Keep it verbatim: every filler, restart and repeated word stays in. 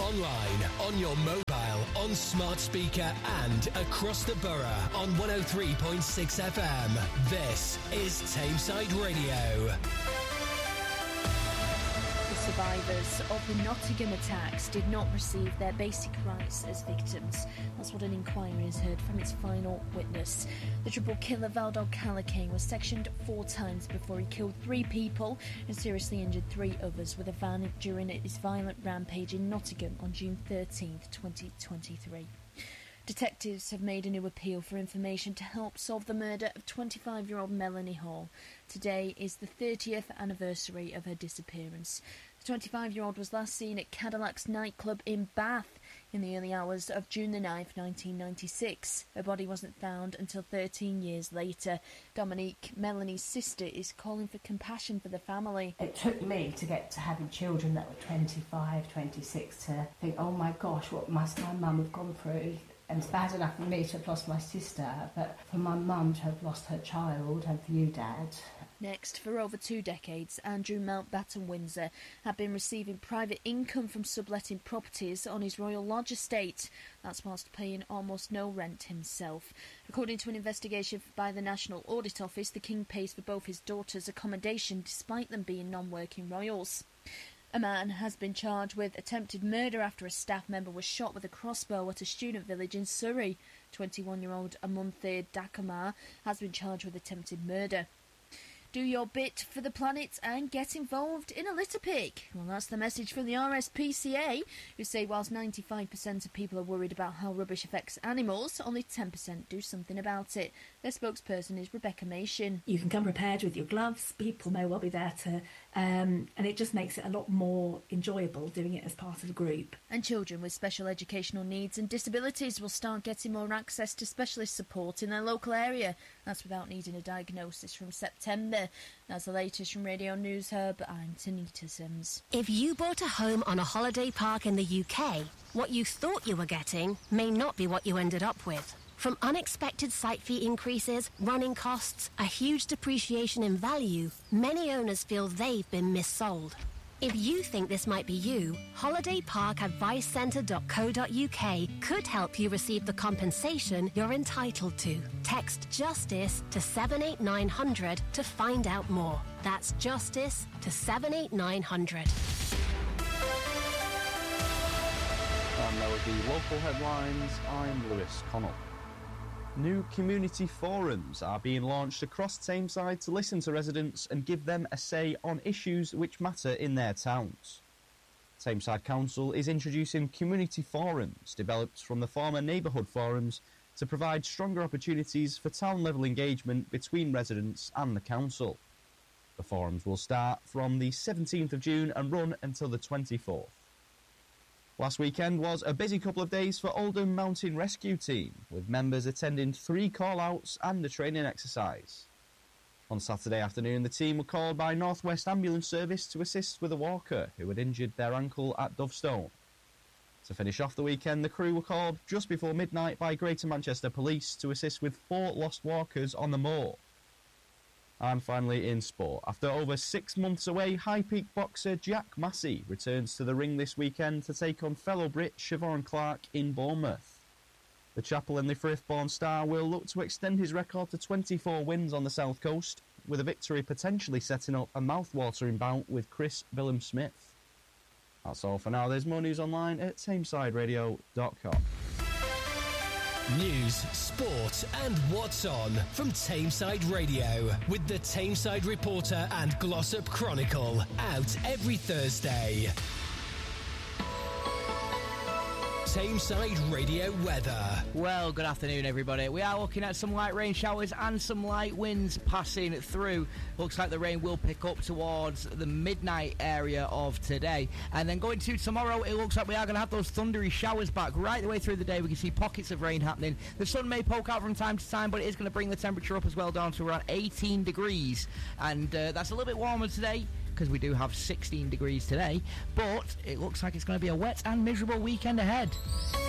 online, on your mobile, on smart speaker and across the borough on one oh three point six F M. This is Tameside Radio. The survivors of the Nottingham attacks did not receive their basic rights as victims. That's what an inquiry has heard from its final witness. The triple killer Valdol Callaghan was sectioned four times before he killed three people and seriously injured three others with a van during his violent rampage in Nottingham on June thirteenth, twenty twenty-three. Detectives have made a new appeal for information to help solve the murder of twenty-five-year-old Melanie Hall. Today is the thirtieth anniversary of her disappearance. The twenty-five-year-old was last seen at Cadillac's nightclub in Bath in the early hours of June the ninth, nineteen ninety-six. Her body wasn't found until thirteen years later. Dominique, Melanie's sister, is calling for compassion for the family. It took me to get to having children that were twenty-five, twenty-six to think, oh my gosh, what must my mum have gone through? And it's bad enough for me to have lost my sister, but for my mum to have lost her child, and for you, Dad. Next, for over two decades, Andrew Mountbatten Windsor had been receiving private income from subletting properties on his Royal Lodge estate. That's whilst paying almost no rent himself. According to an investigation by the National Audit Office, the King pays for both his daughters' accommodation despite them being non-working royals. A man has been charged with attempted murder after a staff member was shot with a crossbow at a student village in Surrey. twenty-one-year-old Amunthe Dakamar has been charged with attempted murder. Do your bit for the planet and get involved in a litter pick. Well, that's the message from the R S P C A, who say whilst ninety-five percent of people are worried about how rubbish affects animals, only ten percent do something about it. Their spokesperson is Rebecca Mation. You can come prepared with your gloves. People may well be there to... Um, and it just makes it a lot more enjoyable doing it as part of a group. And children with special educational needs and disabilities will start getting more access to specialist support in their local area. That's without needing a diagnosis from September. That's the latest from Radio News Hub. I'm Tanita Sims. If you bought a home on a holiday park in the U K, what you thought you were getting may not be what you ended up with. From unexpected site fee increases, running costs, a huge depreciation in value, many owners feel they've been missold. If you think this might be you, holiday park advice centre dot co dot U K could help you receive the compensation you're entitled to. Text JUSTICE to seven eight nine hundred to find out more. That's JUSTICE to seven eight nine hundred. And there were the local headlines. I'm Lewis Connell. New community forums are being launched across Tameside to listen to residents and give them a say on issues which matter in their towns. Tameside Council is introducing community forums developed from the former neighbourhood forums to provide stronger opportunities for town-level engagement between residents and the council. The forums will start from the seventeenth of June and run until the twenty-fourth. Last weekend was a busy couple of days for Oldham Mountain Rescue Team, with members attending three call-outs and a training exercise. On Saturday afternoon, the team were called by North West Ambulance Service to assist with a walker who had injured their ankle at Dovestone. To finish off the weekend, the crew were called just before midnight by Greater Manchester Police to assist with four lost walkers on the moor. And finally in sport, after over six months away, High Peak boxer Jack Massey returns to the ring this weekend to take on fellow Brit Siobhan Clark in Bournemouth. The Chaplainly Frithborn star will look to extend his record to twenty-four wins on the South Coast, with a victory potentially setting up a mouth-watering bout with Chris Billum-Smith. That's all for now. There's more news online at tameside radio dot com. News, sport and what's on from Tameside Radio with the Tameside Reporter and Glossop Chronicle, out every Thursday. Tameside Radio weather. Well, good afternoon, everybody. We are looking at some light rain showers and some light winds passing through. Looks like the rain will pick up towards the midnight area of today. And then going to tomorrow, it looks like we are going to have those thundery showers back right the way through the day. We can see pockets of rain happening. The sun may poke out from time to time, but it is going to bring the temperature up as well, down to around eighteen degrees. And uh, that's a little bit warmer today, because we do have sixteen degrees today, but it looks like it's going to be a wet and miserable weekend ahead.